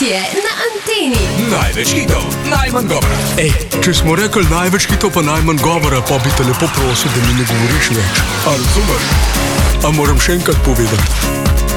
Informacije na anteni. Največ hitov, najmanj govora. Če smo rekli največ hitov, pa najmanj govora, pa bi te lepo prosil, da mi ne govoriš več. A razumeš? A moram še enkrat povedati?